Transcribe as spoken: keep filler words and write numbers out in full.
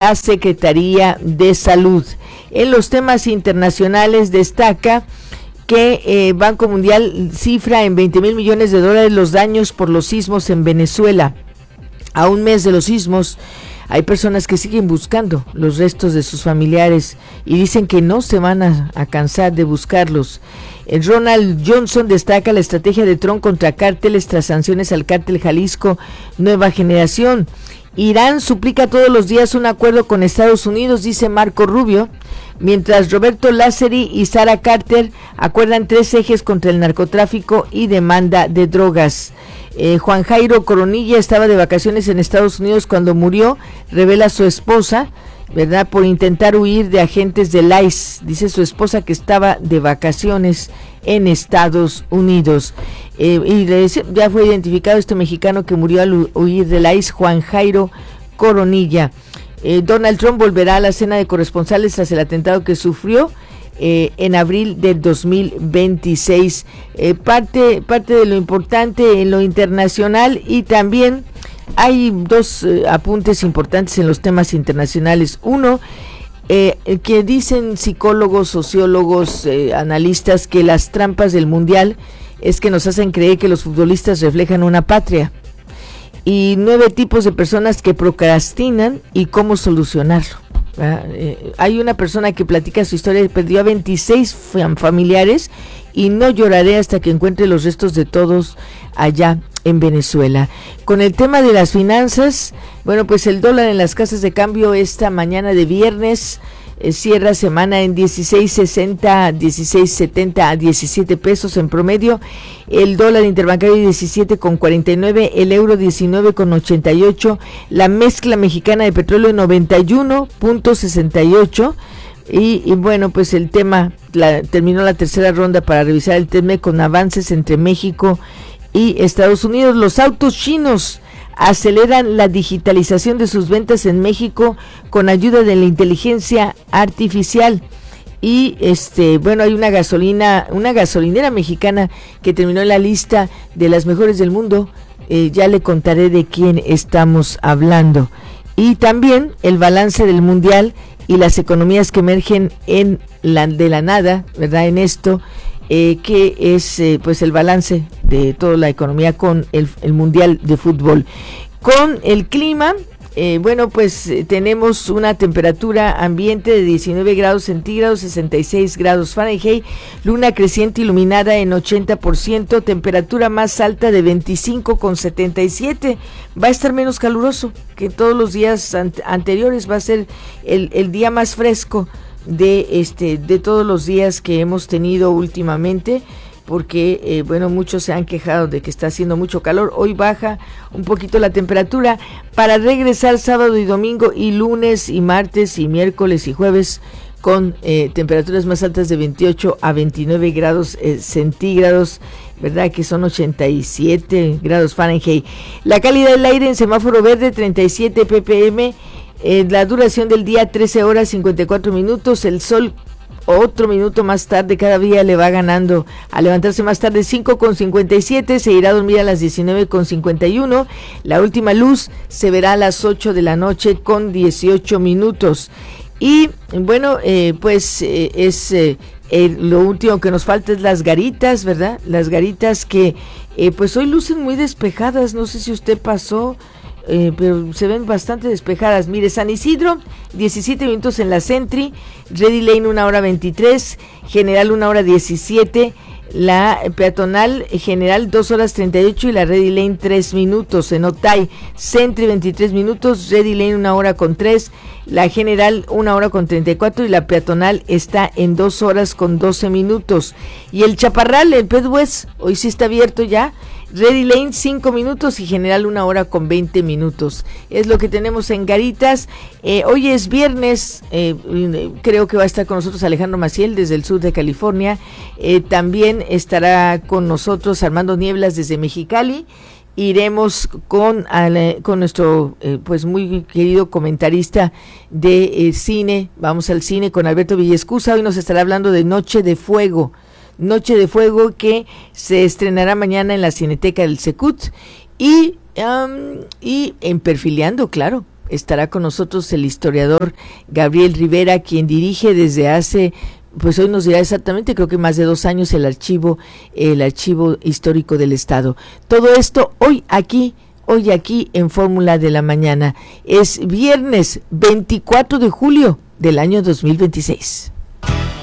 la Secretaría de Salud. En los temas internacionales destaca que eh, Banco Mundial cifra en veinte mil millones de dólares los daños por los sismos en Venezuela. A un mes de los sismos, hay personas que siguen buscando los restos de sus familiares y dicen que no se van a, a cansar de buscarlos. El Ronald Johnson destaca la estrategia de Trump contra cárteles tras sanciones al cártel Jalisco Nueva Generación. Irán suplica todos los días un acuerdo con Estados Unidos, dice Marco Rubio, mientras Roberto Lázari y Sara Carter acuerdan tres ejes contra el narcotráfico y demanda de drogas. Eh, Juan Jairo Coronilla estaba de vacaciones en Estados Unidos cuando murió, revela su esposa, ¿verdad?, por intentar huir de agentes del I C E. Dice su esposa que estaba de vacaciones en Estados Unidos. Eh, y le dice, ya fue identificado este mexicano que murió al huir del I C E, Juan Jairo Coronilla. Eh, Donald Trump volverá a la cena de corresponsales tras el atentado que sufrió eh, en abril del dos mil veintiséis. Eh, parte, parte de lo importante en lo internacional, y también hay dos eh, apuntes importantes en los temas internacionales. Uno, eh, que dicen psicólogos, sociólogos, eh, analistas, que las trampas del mundial es que nos hacen creer que los futbolistas reflejan una patria. Y nueve tipos de personas que procrastinan y cómo solucionarlo. Eh, hay una persona que platica su historia, perdió a veintiséis fam- familiares y no lloraré hasta que encuentre los restos de todos allá en Venezuela. Con el tema de las finanzas, bueno, pues el dólar en las casas de cambio esta mañana de viernes eh, cierra semana en dieciséis sesenta, dieciséis setenta a diecisiete pesos en promedio. El dólar interbancario diecisiete con cuarenta y nueve, el euro diecinueve con ochenta y ocho, la mezcla mexicana de petróleo noventa y uno punto sesenta y ocho. Y, y bueno, pues el tema, la, terminó la tercera ronda para revisar el tema con avances entre México y Estados Unidos. Los autos chinos aceleran la digitalización de sus ventas en México con ayuda de la inteligencia artificial. Y este, bueno, hay una gasolina, una gasolinera mexicana que terminó en la lista de las mejores del mundo. Eh, ya le contaré de quién estamos hablando. Y también el balance del mundial y las economías que emergen en la, de la nada, ¿verdad? En esto, eh, que es eh, pues el balance de toda la economía con el, el mundial de fútbol. Con el clima, eh, bueno, pues eh, tenemos una temperatura ambiente de diecinueve grados centígrados, sesenta y seis grados Fahrenheit, luna creciente iluminada en ochenta por ciento, temperatura más alta de veinticinco con setenta y siete. Va a estar menos caluroso que todos los días an- anteriores, va a ser el, el día más fresco de este de todos los días que hemos tenido últimamente, porque eh, bueno, muchos se han quejado de que está haciendo mucho calor. Hoy baja un poquito la temperatura para regresar sábado y domingo y lunes y martes y miércoles y jueves con eh, temperaturas más altas de veintiocho a veintinueve grados eh, centígrados, ¿verdad? Que son ochenta y siete grados Fahrenheit. La calidad del aire en semáforo verde treinta y siete ppm. Eh, la duración del día trece horas cincuenta y cuatro minutos. El sol otro minuto más tarde, cada día le va ganando a levantarse más tarde, cinco con cincuenta y siete, se irá a dormir a las diecinueve con cincuenta y uno, la última luz se verá a las ocho de la noche con dieciocho minutos. Y bueno, eh, pues eh, es eh, eh, lo último que nos falta es las garitas, ¿verdad? Las garitas que eh, pues hoy lucen muy despejadas, no sé si usted pasó, Eh, pero se ven bastante despejadas. Mire, San Isidro, diecisiete minutos en la Sentry, Ready Lane una hora veintitrés, General una hora diecisiete, la peatonal General dos horas treinta y ocho y la Ready Lane tres minutos. En Otay, Sentry veintitrés minutos, Ready Lane una hora con tres, la General una hora con treinta y cuatro y la peatonal está en dos horas con doce minutos. Y el Chaparral, el Pet West, hoy sí está abierto ya, Ready Lane cinco minutos y General una hora con veinte minutos. Es lo que tenemos en Garitas. Eh, hoy es viernes, eh, creo que va a estar con nosotros Alejandro Maciel desde el sur de California. Eh, también estará con nosotros Armando Nieblas desde Mexicali. Iremos con, con nuestro eh, pues muy querido comentarista de eh, cine. Vamos al cine con Alberto Villescusa. Hoy nos estará hablando de Noche de Fuego. Noche de Fuego, que se estrenará mañana en la Cineteca del Secut y, um, y en Perfileando, claro, estará con nosotros el historiador Gabriel Rivera, quien dirige desde hace, pues hoy nos dirá exactamente, creo que más de dos años, el archivo, el archivo histórico del Estado. Todo esto hoy aquí, hoy aquí en Fórmula de la Mañana. Es viernes veinticuatro de julio del año dos mil veintiséis.